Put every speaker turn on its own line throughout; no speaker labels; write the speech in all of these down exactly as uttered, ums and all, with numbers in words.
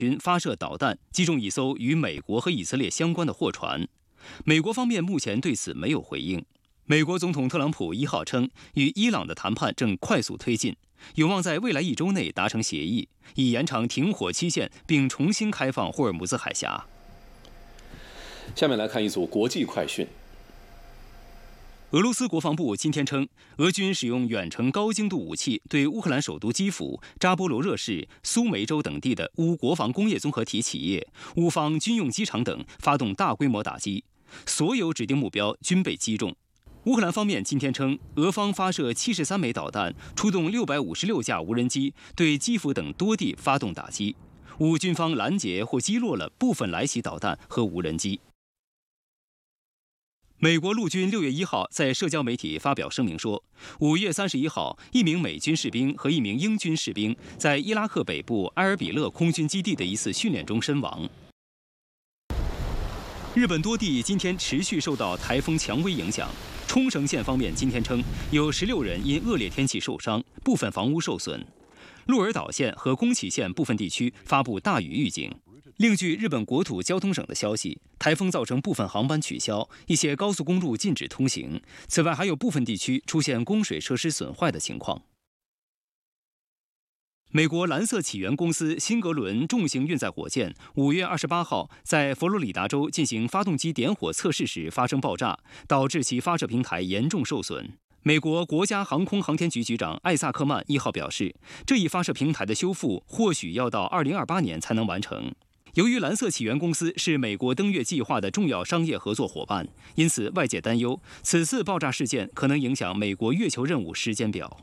军发射导弹击中一艘与美国和以色列相关的货船。美国方面目前对此没有回应。美国总统特朗普一号称，与伊朗的谈判正快速推进，有望在未来一周内达成协议，以延长停火期限，并重新开放霍尔木兹海峡。
下面来看一组国际快讯。
俄罗斯国防部今天称，俄军使用远程高精度武器对乌克兰首都基辅、扎波罗热市、苏梅州等地的乌国防工业综合体企业、乌方军用机场等发动大规模打击，所有指定目标均被击中。乌克兰方面今天称，俄方发射七十三枚导弹，出动六百五十六架无人机，对基辅等多地发动打击。乌军方拦截或击落了部分来袭导弹和无人机。美国陆军六月一号在社交媒体发表声明说，五月三十一号，一名美军士兵和一名英军士兵在伊拉克北部埃尔比勒空军基地的一次训练中身亡。日本多地今天持续受到台风蔷薇影响，冲绳县方面今天称，有十六人因恶劣天气受伤，部分房屋受损。鹿儿岛县和宫崎县部分地区发布大雨预警。另据日本国土交通省的消息，台风造成部分航班取消，一些高速公路禁止通行。此外，还有部分地区出现供水设施损坏的情况。美国蓝色起源公司辛格伦重型运载火箭五月二十八号在佛罗里达州进行发动机点火测试时发生爆炸，导致其发射平台严重受损。美国国家航空航天局局长艾萨克曼一号表示，这一发射平台的修复或许要到二零二八年才能完成。由于蓝色起源公司是美国登月计划的重要商业合作伙伴，因此外界担忧此次爆炸事件可能影响美国月球任务时间表。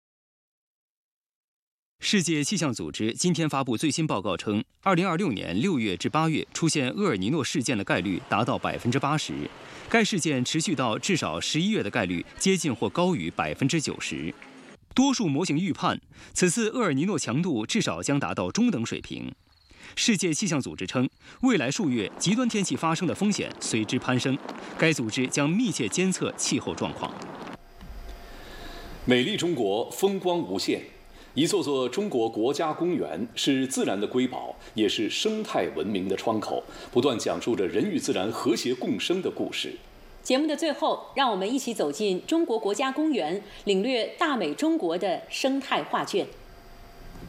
世界气象组织今天发布最新报告称，二零二六年六月至八月出现厄尔尼诺事件的概率达到百分之八十，该事件持续到至少十一月的概率接近或高于百分之九十。多数模型预判，此次厄尔尼诺强度至少将达到中等水平。世界气象组织称，未来数月极端天气发生的风险随之攀升，该组织将密切监测气候状况。
美丽中国，风光无限。一座座中国国家公园是自然的瑰宝，也是生态文明的窗口，不断讲述着人与自然和谐共生的故事。
节目的最后，让我们一起走进中国国家公园，领略大美中国的生态画卷。